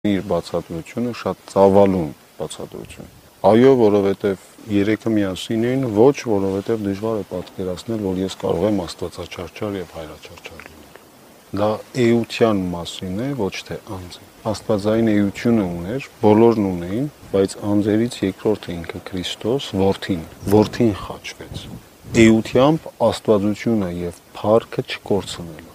իր բացատրությունը շատ ծավալուն բացատրություն։ Այո, որովհետև երեքը միասին էին, ոչ, որովհետև դժվար է պատկերացնել, որ ես կարող եմ աստվածաչարչար եւ հայրաչարչար լինել։ Դա էության մասին է, ոչ թե անձի։ Աստվածային էությունը ուներ, բոլորն ունեին, բայց անձերից երկրորդը ինքը Քրիստոս, որդին խաչվեց։ Էությամբ աստվածությունը եւ փառքը չկորցնելու։